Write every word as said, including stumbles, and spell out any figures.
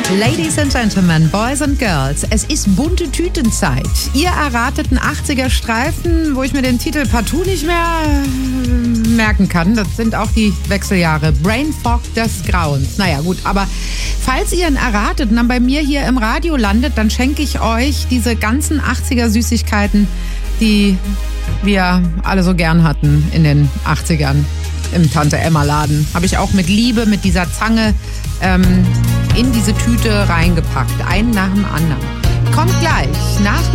Ladies and Gentlemen, Boys and Girls, es ist bunte Tütenzeit. Ihr erratet einen achtziger-Streifen, wo ich mir den Titel partout nicht mehr merken kann. Das sind auch die Wechseljahre. Brain Fog des Grauens. Naja, gut, aber falls ihr ihn erratet und dann bei mir hier im Radio landet, dann schenke ich euch diese ganzen achtziger-Süßigkeiten, die wir alle so gern hatten in den achtzigern im Tante-Emma-Laden. Habe ich auch mit Liebe, mit dieser Zange ähm, in diese Tüte reingepackt. Einen nach dem anderen. Kommt gleich nach